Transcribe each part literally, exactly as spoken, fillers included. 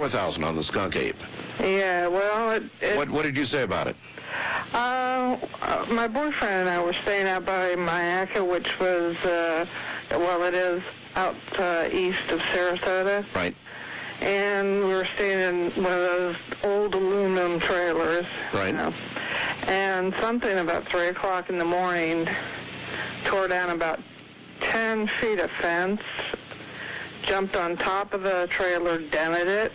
four thousand on the skunk ape. Yeah, well, it... it What, what did you say about it? Uh, uh, my boyfriend and I were staying out by Mayaca, which was, uh, well, it is out uh, east of Sarasota. Right. And we were staying in one of those old aluminum trailers. Right. You know, and something about three o'clock in the morning tore down about ten feet of fence, jumped on top of the trailer, dented it,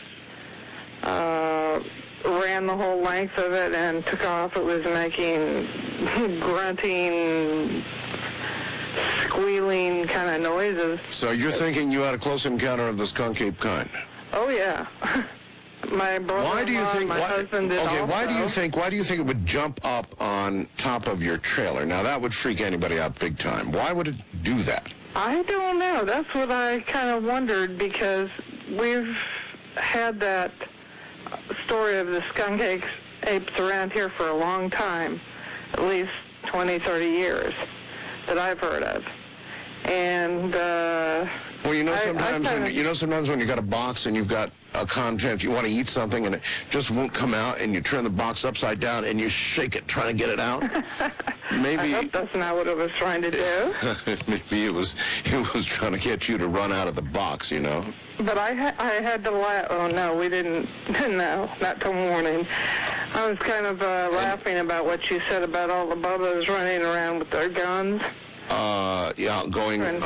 uh, ran the whole length of it, and took off. It was making grunting, squealing kind of noises. So you're thinking you had a close encounter of the skunk ape kind? Oh, yeah. My brother, Why do you think? my Why, husband did okay, also. why do you think? Why do you think it would jump up on top of your trailer? Now that would freak anybody out big time. Why would it do that? I don't know. That's what I kind of wondered, because we've had that story of the skunk apes, apes around here for a long time, at least twenty, thirty years that I've heard of. And uh, Well, you know, I- sometimes I kinda- when you know sometimes when you got a box and you've got a content, you want to eat something and it just won't come out, and you turn the box upside down and you shake it trying to get it out. Maybe I hope that's not what it was trying to do. maybe it was it was trying to get you to run out of the box, you know. But I, ha- I had to laugh. Oh, no, we didn't. No, not till morning. I was kind of uh, laughing about what you said about all the bubbas running around with their guns. Uh, yeah, going.